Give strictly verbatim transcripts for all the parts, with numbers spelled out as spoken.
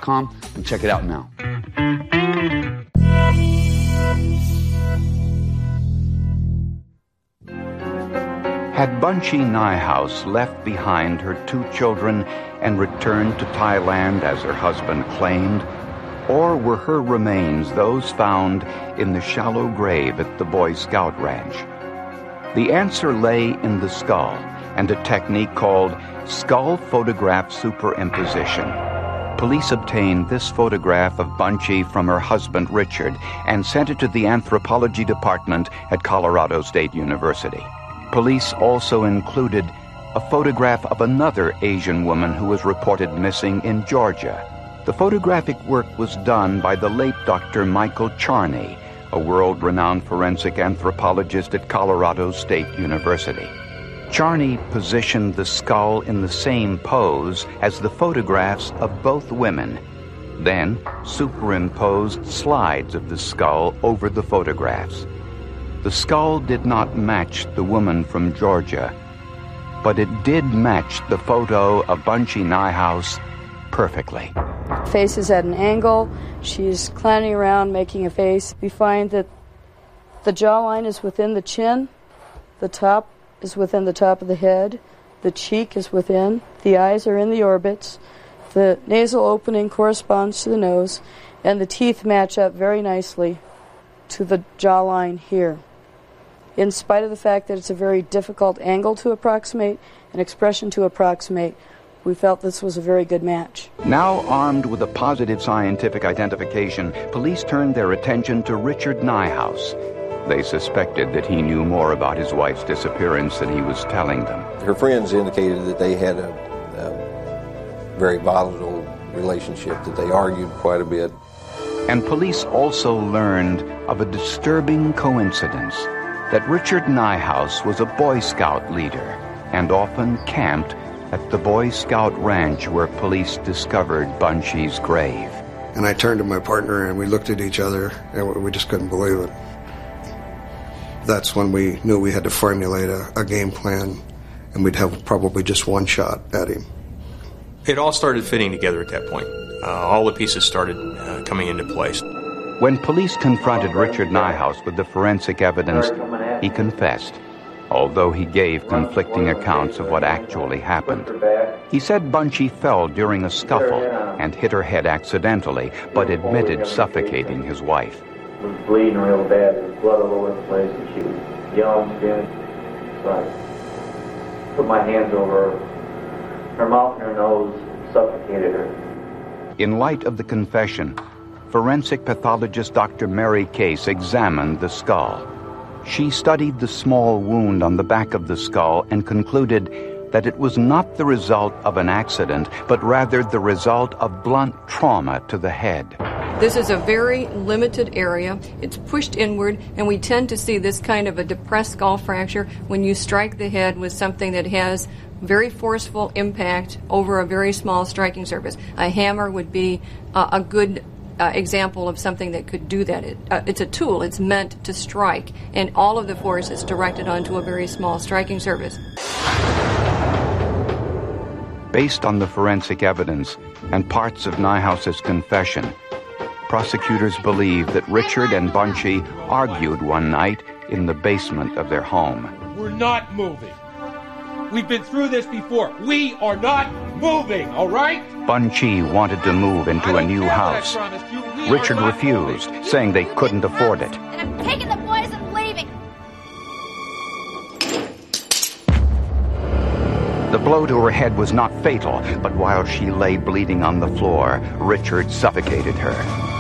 com and check it out now. Had Bunchy Nijhuis left behind her two children and returned to Thailand as her husband claimed? Or were her remains those found in the shallow grave at the Boy Scout Ranch? The answer lay in the skull and a technique called skull photograph superimposition. Police obtained this photograph of Bunchy from her husband Richard and sent it to the anthropology department at Colorado State University. Police also included a photograph of another Asian woman who was reported missing in Georgia. The photographic work was done by the late Doctor Michael Charney, a world-renowned forensic anthropologist at Colorado State University. Charney positioned the skull in the same pose as the photographs of both women, then superimposed slides of the skull over the photographs. The skull did not match the woman from Georgia, but it did match the photo of Bunchy Nijhuis perfectly. Face is at an angle. She's clowning around, making a face. We find that the jawline is within the chin, the top is within the top of the head, the cheek is within, the eyes are in the orbits, the nasal opening corresponds to the nose, and the teeth match up very nicely to the jawline here. In spite of the fact that it's a very difficult angle to approximate, an expression to approximate, we felt this was a very good match. Now armed with a positive scientific identification, police turned their attention to Richard Nijhuis. They suspected that he knew more about his wife's disappearance than he was telling them. Her friends indicated that they had a, a very volatile relationship, that they argued quite a bit. And police also learned of a disturbing coincidence, that Richard Nijhuis was a Boy Scout leader and often camped at the Boy Scout Ranch where police discovered Bunchy's grave. And I turned to my partner and we looked at each other and we just couldn't believe it. That's when we knew we had to formulate a, a game plan, and we'd have probably just one shot at him. It all started fitting together at that point. Uh, all the pieces started uh, coming into place. When police confronted Richard Nijhuis with the forensic evidence, he confessed, although he gave conflicting accounts of what actually happened. He said Bunchy fell during a scuffle and hit her head accidentally, but admitted suffocating his wife. She was bleeding real bad. There was blood all over the place, and she was yelling, screaming. So I put my hands over her, her mouth and her nose, suffocated her. In light of the confession, forensic pathologist Doctor Mary Case examined the skull. She studied the small wound on the back of the skull and concluded that it was not the result of an accident, but rather the result of blunt trauma to the head. This is a very limited area. It's pushed inward, and we tend to see this kind of a depressed skull fracture when you strike the head with something that has very forceful impact over a very small striking surface. A hammer would be uh, a good uh, example of something that could do that. It, uh, it's a tool. It's meant to strike, and all of the force is directed onto a very small striking surface. Based on the forensic evidence and parts of Nijhuis's confession, prosecutors believe that Richard and Bunchy argued one night in the basement of their home. We're not moving. We've been through this before. We are not moving, all right? Bunchy wanted to move into a new house. Richard refused, saying they couldn't afford it. And I'm taking the boys and leaving. The blow to her head was not fatal, but while she lay bleeding on the floor, Richard suffocated her.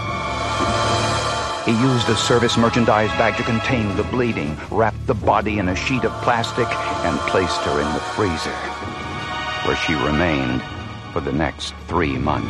He used a service merchandise bag to contain the bleeding, wrapped the body in a sheet of plastic, and placed her in the freezer, where she remained for the next three months.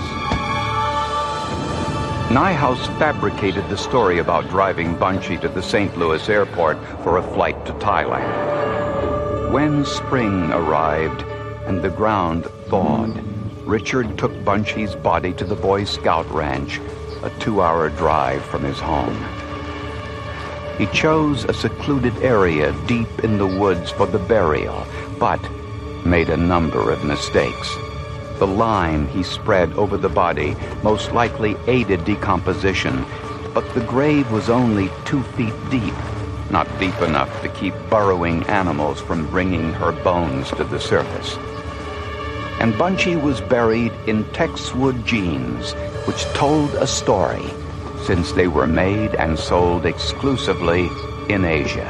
Nijhuis fabricated the story about driving Bunchy to the Saint Louis airport for a flight to Thailand. When spring arrived and the ground thawed, Richard took Bunchy's body to the Boy Scout Ranch, a two-hour drive from his home. He chose a secluded area deep in the woods for the burial, but made a number of mistakes. The lime he spread over the body most likely aided decomposition, but the grave was only two feet deep, not deep enough to keep burrowing animals from bringing her bones to the surface. And Bunchy was buried in Texwood jeans, which told a story, since they were made and sold exclusively in Asia.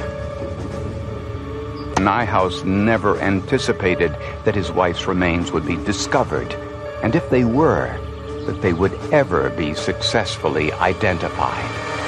Niehaus never anticipated that his wife's remains would be discovered, and if they were, that they would ever be successfully identified.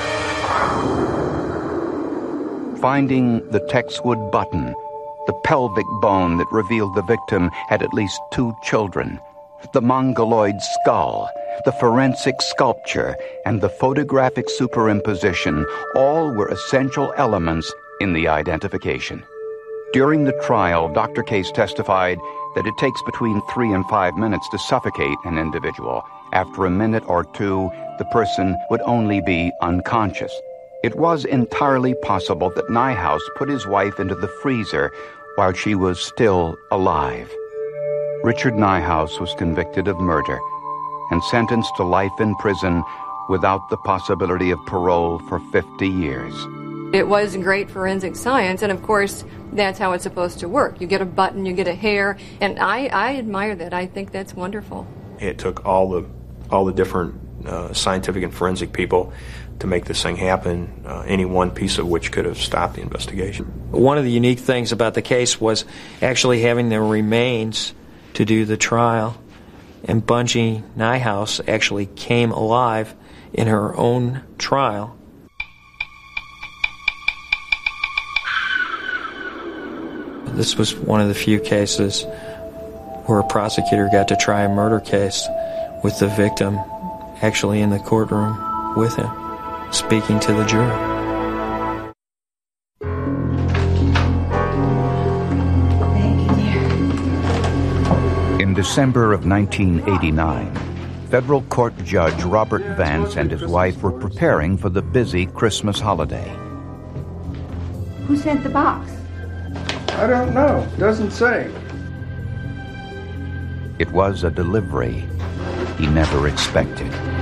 Finding the Texwood button, the pelvic bone that revealed the victim had at least two children, the mongoloid skull, the forensic sculpture, and the photographic superimposition all were essential elements in the identification. During the trial, Doctor Case testified that it takes between three and five minutes to suffocate an individual. After a minute or two, the person would only be unconscious. It was entirely possible that Niehaus put his wife into the freezer while she was still alive. Richard Niehaus was convicted of murder and sentenced to life in prison without the possibility of parole for fifty years. It was great forensic science, and of course, that's how it's supposed to work. You get a button, you get a hair, and I, I admire that. I think that's wonderful. It took all the all the different uh, scientific and forensic people to make this thing happen, uh, any one piece of which could have stopped the investigation. One of the unique things about the case was actually having the remains to do the trial, and Bunchy Niehaus actually came alive in her own trial. This was one of the few cases where a prosecutor got to try a murder case with the victim actually in the courtroom with him, speaking to the jury. In December of nineteen eighty-nine, federal court judge Robert Vance and his wife were preparing for the busy Christmas holiday. Who sent the box? I don't know. Doesn't say. It was a delivery he never expected.